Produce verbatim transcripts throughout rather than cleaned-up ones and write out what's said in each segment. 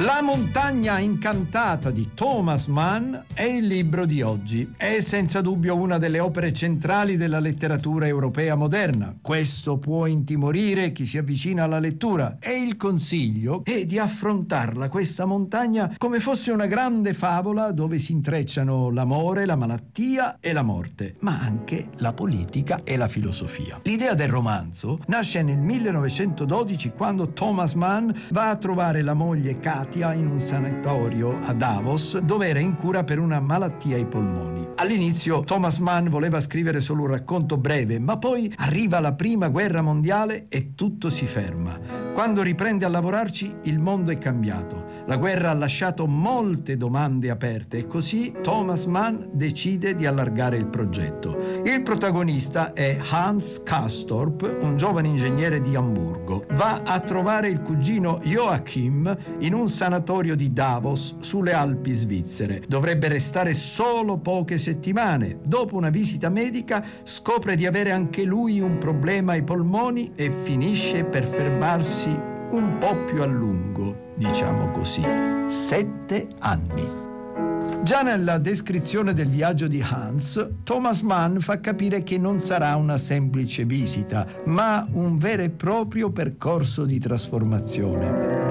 La montagna incantata di Thomas Mann è il libro di oggi. È senza dubbio una delle opere centrali della letteratura europea moderna. Questo può intimorire chi si avvicina alla lettura, e il consiglio è di affrontarla, questa montagna, come fosse una grande favola dove si intrecciano l'amore, la malattia e la morte, ma anche la politica e la filosofia. L'idea del romanzo nasce nel millenovecentododici, quando Thomas Mann va a trovare la moglie Katia in un sanatorio a Davos, dove era in cura per una malattia ai polmoni. All'inizio Thomas Mann voleva scrivere solo un racconto breve, ma poi arriva la prima guerra mondiale e tutto si ferma. Quando riprende a lavorarci, il mondo è cambiato. La guerra ha lasciato molte domande aperte e così Thomas Mann decide di allargare il progetto. Il protagonista è Hans Castorp, un giovane ingegnere di Amburgo. Va a trovare il cugino Joachim in un sanatorio di Davos sulle Alpi svizzere. Dovrebbe restare solo poche settimane. Dopo una visita medica scopre di avere anche lui un problema ai polmoni e finisce per fermarsi un po' più a lungo, diciamo così. Sette anni. Già nella descrizione del viaggio di Hans, Thomas Mann fa capire che non sarà una semplice visita, ma un vero e proprio percorso di trasformazione.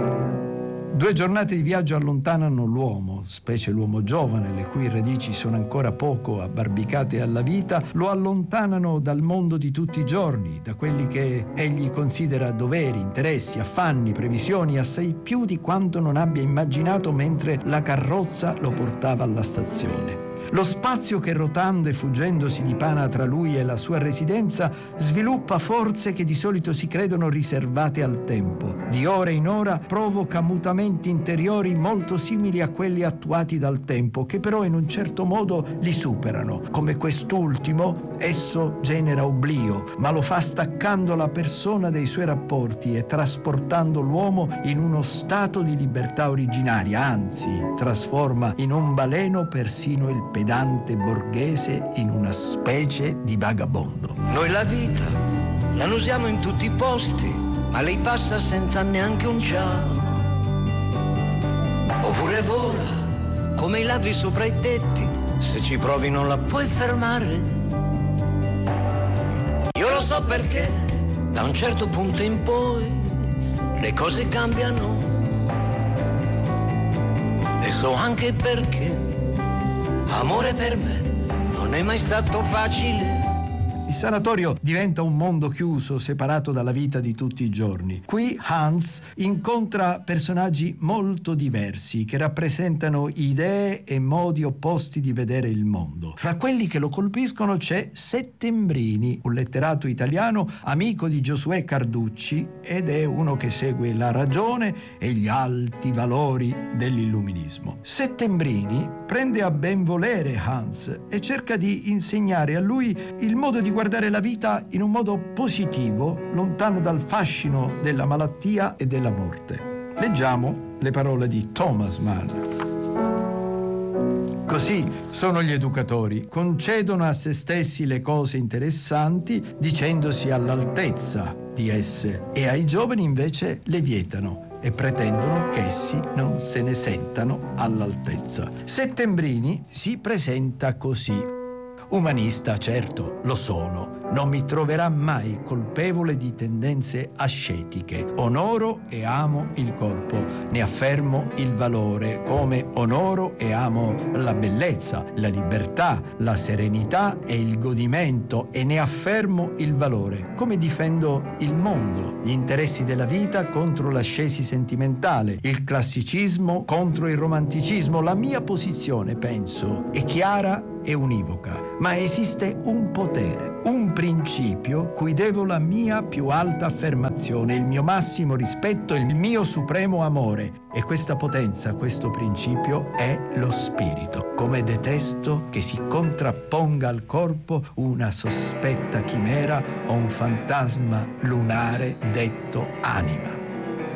Due giornate di viaggio allontanano l'uomo, specie l'uomo giovane, le cui radici sono ancora poco abbarbicate alla vita, lo allontanano dal mondo di tutti i giorni, da quelli che egli considera doveri, interessi, affanni, previsioni, assai più di quanto non abbia immaginato mentre la carrozza lo portava alla stazione. Lo spazio che rotando e fuggendo si dipana tra lui e la sua residenza sviluppa forze che di solito si credono riservate al tempo. Di ora in ora provoca mutamenti interiori molto simili a quelli attuati dal tempo, che però in un certo modo li superano. Come quest'ultimo, esso genera oblio, ma lo fa staccando la persona dei suoi rapporti e trasportando l'uomo in uno stato di libertà originaria, anzi, trasforma in un baleno persino il pedante borghese in una specie di vagabondo. Noi la vita la usiamo in tutti i posti, ma lei passa senza neanche un ciao. Oppure vola come i ladri sopra i tetti, se ci provi non la puoi fermare. Io lo so perché da un certo punto in poi le cose cambiano, e so anche perché amore per me non è mai stato facile. Il sanatorio diventa un mondo chiuso, separato dalla vita di tutti i giorni. Qui Hans incontra personaggi molto diversi che rappresentano idee e modi opposti di vedere il mondo. Fra quelli che lo colpiscono c'è Settembrini, un letterato italiano amico di Giosuè Carducci, ed è uno che segue la ragione e gli alti valori dell'illuminismo. Settembrini prende a ben volere Hans e cerca di insegnare a lui il modo di guardare la vita in un modo positivo, lontano dal fascino della malattia e della morte. Leggiamo le parole di Thomas Mann. Così sono gli educatori, concedono a se stessi le cose interessanti dicendosi all'altezza di esse, e ai giovani invece le vietano e pretendono che essi non se ne sentano all'altezza. Settembrini si presenta così. Umanista, certo, lo sono. Non mi troverà mai colpevole di tendenze ascetiche. Onoro e amo il corpo, ne affermo il valore, come onoro e amo la bellezza, la libertà, la serenità e il godimento, e ne affermo il valore, come difendo il mondo, gli interessi della vita contro l'ascesi sentimentale, il classicismo contro il romanticismo. La mia posizione, penso, è chiara e univoca, ma esiste un potere, un principio cui devo la mia più alta affermazione, il mio massimo rispetto, il mio supremo amore, e questa potenza, questo principio è lo spirito. Come detesto che si contrapponga al corpo una sospetta chimera o un fantasma lunare detto anima.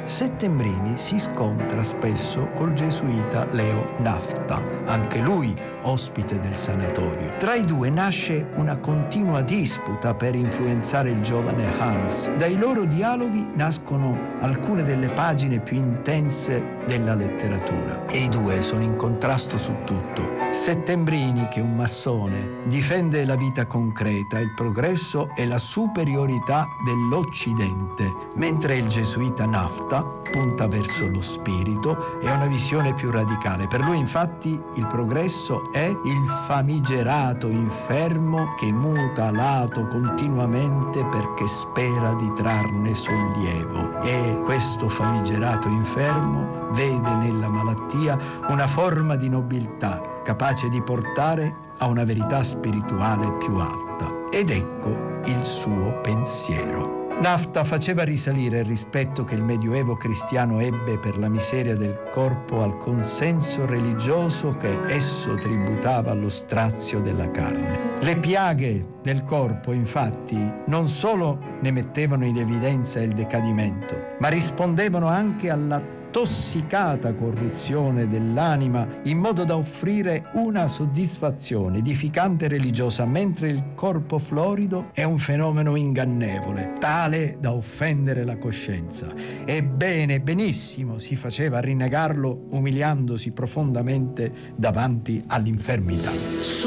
Settembrini si scontra spesso col gesuita Leo Nafta, anche lui ospite del sanatorio. Tra i due nasce una continua disputa per influenzare il giovane Hans. Dai loro dialoghi nascono alcune delle pagine più intense della letteratura e i due sono in contrasto su tutto. Settembrini, che è un massone, difende la vita concreta, il progresso e la superiorità dell'Occidente, mentre il gesuita Nafta punta verso lo spirito e una visione più radicale. Per lui, infatti, il progresso è il famigerato infermo che muta lato continuamente perché spera di trarne sollievo. E questo famigerato infermo vede nella malattia una forma di nobiltà capace di portare a una verità spirituale più alta. Ed ecco il suo pensiero. Nafta faceva risalire il rispetto che il Medioevo cristiano ebbe per la miseria del corpo al consenso religioso che esso tributava allo strazio della carne. Le piaghe del corpo, infatti, non solo ne mettevano in evidenza il decadimento, ma rispondevano anche alla tossicata corruzione dell'anima, in modo da offrire una soddisfazione edificante e religiosa, mentre il corpo florido è un fenomeno ingannevole, tale da offendere la coscienza. E bene, benissimo si faceva a rinnegarlo, umiliandosi profondamente davanti all'infermità.